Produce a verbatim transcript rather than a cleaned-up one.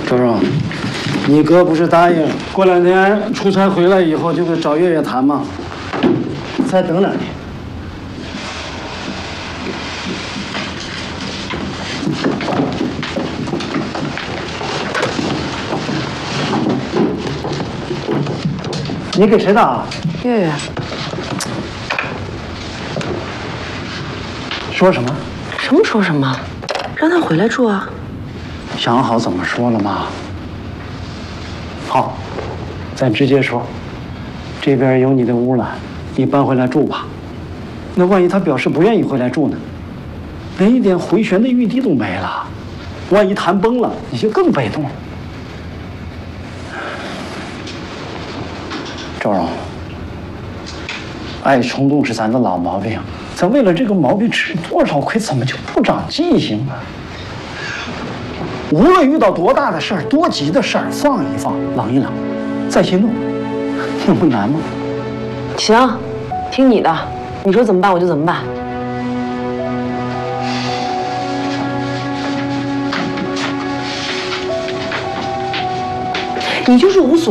周荣，你哥不是答应过两天出差回来以后就给找月月谈吗？再等两天。你给谁打？ 月月。 说什么？ 什么说什么？让他回来住啊。 想好怎么说了吗？好，咱直接说，这边有你的屋了，你搬回来住吧。那万一他表示不愿意回来住呢？连一点回旋的余地都没了，万一谈崩了，你就更被动了。周荣，爱冲动是咱的老毛病，咱为了这个毛病吃多少亏，怎么就不长记性啊？无论遇到多大的事儿、多急的事儿，放一放，冷一冷，再行动，那不难吗？ 行，听你的，你说怎么办我就怎么办。你就是无所。